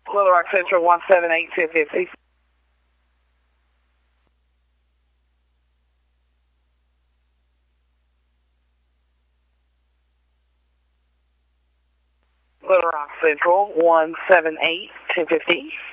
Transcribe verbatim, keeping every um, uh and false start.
Little Rock Central, one seven eight, ten fifty. Little Rock Central, one seven eight, ten fifty.